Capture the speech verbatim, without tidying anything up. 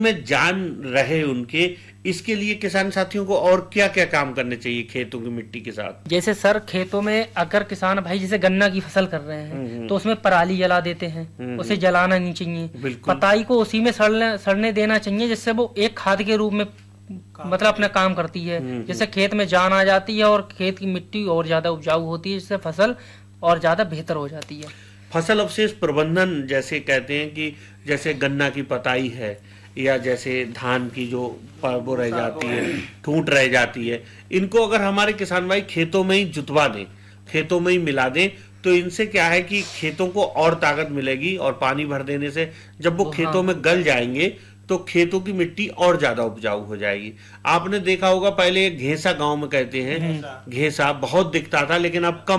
में जान रहे उनके, इसके लिए किसान साथियों को और क्या क्या काम करने चाहिए खेतों की मिट्टी के साथ? जैसे सर खेतों में अगर किसान भाई जैसे गन्ना की फसल कर रहे हैं तो उसमें पराली जला देते हैं, उसे जलाना नहीं चाहिए। पताई को उसी में सड़ने सड़ने देना चाहिए, जिससे वो एक खाद के रूप में मतलब अपना काम करती है। जिससे खेत में जान आ जाती है और खेत की मिट्टी और ज्यादा उपजाऊ होती है, जिससे फसल और ज्यादा बेहतर हो जाती है। फसल अवशेष प्रबंधन जैसे कहते हैं कि जैसे गन्ना की पताई है या जैसे धान की जो वो रह जाती है, ठूंठ रह जाती है, इनको अगर हमारे किसान भाई खेतों में ही जुतवा दें, खेतों में ही मिला दें, तो इनसे क्या है कि खेतों को और ताकत मिलेगी और पानी भर देने से जब वो खेतों में गल जाएंगे तो खेतों की मिट्टी और ज्यादा उपजाऊ हो जाएगी। आपने देखा होगा पहले घेसा गांव में कहते हैं, घेसा बहुत दिखता था लेकिन अब कम